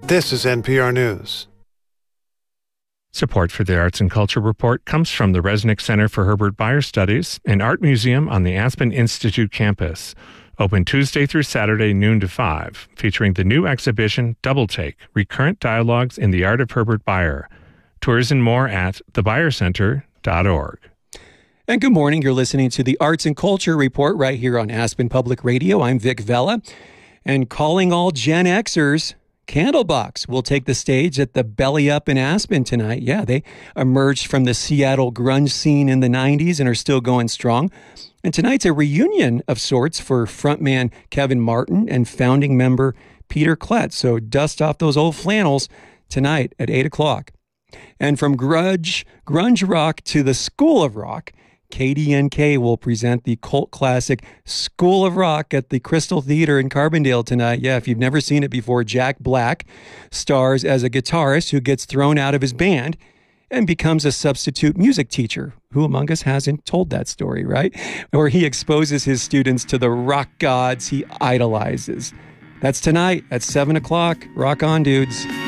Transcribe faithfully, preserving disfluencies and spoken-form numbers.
This is N P R News. Support for the Arts and Culture Report comes from the Resnick Center for Herbert Bayer Studies, an art museum on the Aspen Institute campus. Open Tuesday through Saturday, noon to five, featuring the new exhibition, Double Take, Recurrent Dialogues in the Art of Herbert Bayer. Tours and more at the bayer center dot org. And good morning. You're listening to the Arts and Culture Report right here on Aspen Public Radio. I'm Vic Vela. And calling all Gen Xers, Candlebox will take the stage at the Belly Up in Aspen tonight. Yeah, they emerged from the Seattle grunge scene in the nineties and are still going strong. And tonight's a reunion of sorts for frontman Kevin Martin and founding member Peter Klett. So dust off those old flannels tonight at eight o'clock. And from grudge, grunge rock to the School of Rock, K D N K will present the cult classic School of Rock at the Crystal Theater in Carbondale tonight. Yeah, if you've never seen it before, Jack Black stars as a guitarist who gets thrown out of his band and becomes a substitute music teacher. Who among us hasn't told that story, right? Where he exposes his students to the rock gods he idolizes. That's tonight at seven o'clock. Rock on, dudes.